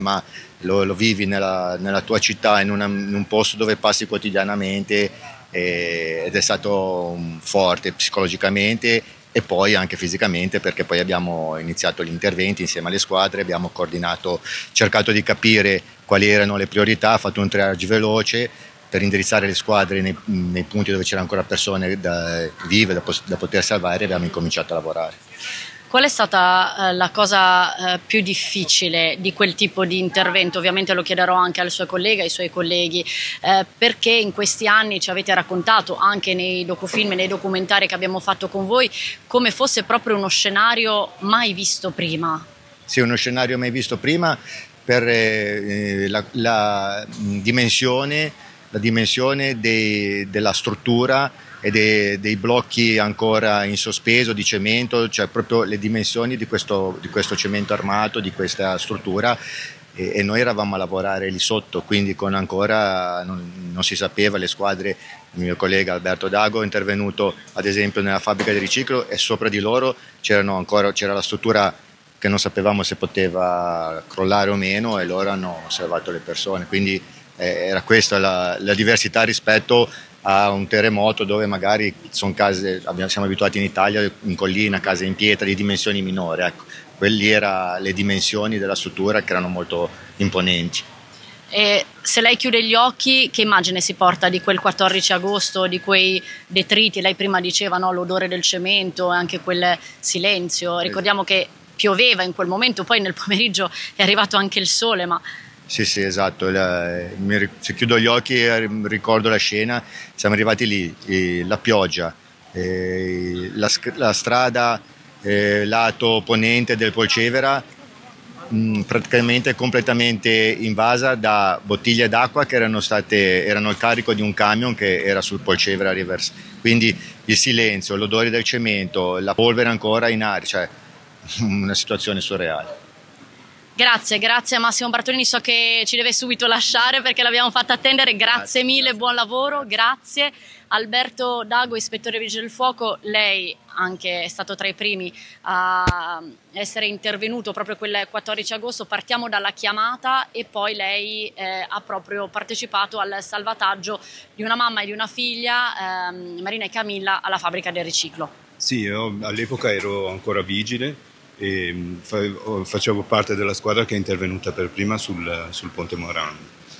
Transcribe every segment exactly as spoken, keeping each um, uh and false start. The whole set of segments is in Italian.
ma lo, lo vivi nella, nella tua città, in, una, in un posto dove passi quotidianamente, eh, ed è stato um, forte psicologicamente e poi anche fisicamente, perché poi abbiamo iniziato gli interventi insieme alle squadre, abbiamo coordinato, cercato di capire quali erano le priorità, fatto un triage veloce per indirizzare le squadre nei, nei punti dove c'erano ancora persone da, vive da, da poter salvare, e abbiamo incominciato a lavorare. Qual è stata eh, la cosa eh, più difficile di quel tipo di intervento? Ovviamente lo chiederò anche al suo collega, ai suoi colleghi, eh, perché in questi anni ci avete raccontato anche nei docufilm e nei documentari che abbiamo fatto con voi come fosse proprio uno scenario mai visto prima. Sì, uno scenario mai visto prima per eh, la, la dimensione, la dimensione dei, della struttura e dei, dei blocchi ancora in sospeso di cemento, cioè proprio le dimensioni di questo, di questo cemento armato, di questa struttura, e, e noi eravamo a lavorare lì sotto, quindi con ancora non, non si sapeva, le squadre, il mio collega Alberto Dago è intervenuto ad esempio nella fabbrica di riciclo e sopra di loro c'erano ancora, c'era la struttura che non sapevamo se poteva crollare o meno, e loro hanno salvato le persone, quindi eh, era questa la, la diversità rispetto a un terremoto dove magari sono case, abbiamo, siamo abituati in Italia in collina, case in pietra di dimensioni minori, ecco, quelli erano le dimensioni della struttura che erano molto imponenti. E se lei chiude gli occhi, che immagine si porta di quel quattordici agosto, di quei detriti? Lei prima diceva, no, l'odore del cemento e anche quel silenzio. Ricordiamo che pioveva in quel momento, poi nel pomeriggio è arrivato anche il sole, ma... Sì, sì, esatto. Se chiudo gli occhi ricordo la scena, siamo arrivati lì, la pioggia, la, la strada lato ponente del Polcevera praticamente completamente invasa da bottiglie d'acqua che erano state, erano il carico di un camion che era sul Polcevera Rivers. Quindi il silenzio, l'odore del cemento, la polvere ancora in aria, cioè una situazione surreale. Grazie, grazie a Massimo Bartolini, so che ci deve subito lasciare perché l'abbiamo fatta attendere, grazie, grazie mille, grazie. Buon lavoro, grazie. Alberto Dago, ispettore Vigili del Fuoco, lei anche è stato tra i primi a essere intervenuto proprio quel quattordici agosto, partiamo dalla chiamata e poi lei eh, ha proprio partecipato al salvataggio di una mamma e di una figlia, ehm, Marina e Camilla, alla fabbrica del riciclo. Sì, io all'epoca ero ancora vigile e facevo parte della squadra che è intervenuta per prima sul, sul Ponte Morandi.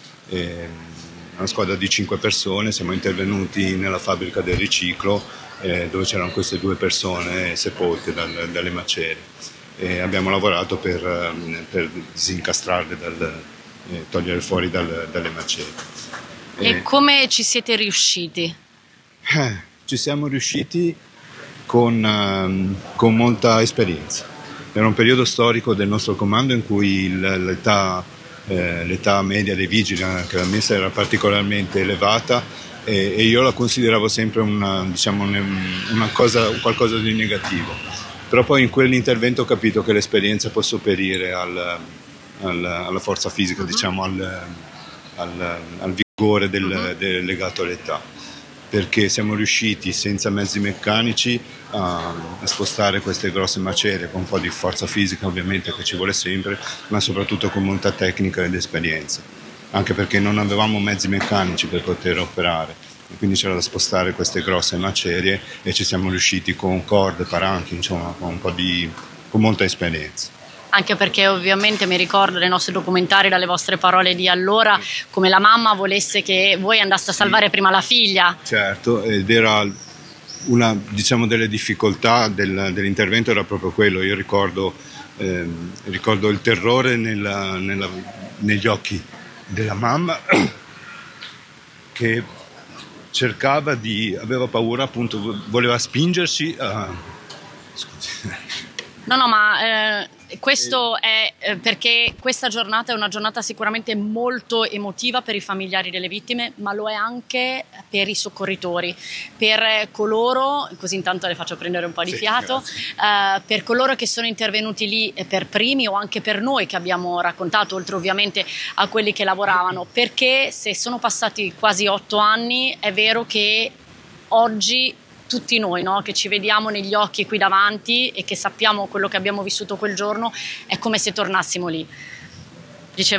E una squadra di cinque persone, siamo intervenuti nella fabbrica del riciclo eh, dove c'erano queste due persone sepolte dal, dalle macerie, e abbiamo lavorato per, per disincastrarle, dal, eh, togliere fuori dal, dalle macerie. E, e come ci siete riusciti? Eh, ci siamo riusciti con, um, con molta esperienza. Era un periodo storico del nostro comando in cui l'età, eh, l'età media dei vigili, anche la messa, era particolarmente elevata e, e io la consideravo sempre una, diciamo, una cosa, qualcosa di negativo. Però poi in quell'intervento ho capito che l'esperienza può sopperire al, al, alla forza fisica, diciamo, al, al, al vigore del, del legato all'età, perché siamo riusciti senza mezzi meccanici a, a spostare queste grosse macerie con un po' di forza fisica, ovviamente, che ci vuole sempre, ma soprattutto con molta tecnica ed esperienza, anche perché non avevamo mezzi meccanici per poter operare, e quindi c'era da spostare queste grosse macerie e ci siamo riusciti con corde, paranchi, insomma, con un po' di, con molta esperienza. Anche perché ovviamente mi ricordo dai nostri documentari, dalle vostre parole di allora, come la mamma volesse che voi andaste a salvare prima la figlia. Certo, ed era una, diciamo, delle difficoltà del, dell'intervento, era proprio quello. Io ricordo, eh, ricordo il terrore nella, nella, negli occhi della mamma che cercava di, aveva paura, appunto, voleva spingerci a... Scusi. No, no, ma... Eh... Questo è eh, perché questa giornata è una giornata sicuramente molto emotiva per i familiari delle vittime, ma lo è anche per i soccorritori, per coloro, così intanto le faccio prendere un po' di sì, fiato, eh, per coloro che sono intervenuti lì per primi, o anche per noi che abbiamo raccontato, oltre ovviamente a quelli che lavoravano, perché se sono passati quasi otto anni è vero che oggi tutti noi, no, che ci vediamo negli occhi qui davanti e che sappiamo quello che abbiamo vissuto quel giorno, è come se tornassimo lì.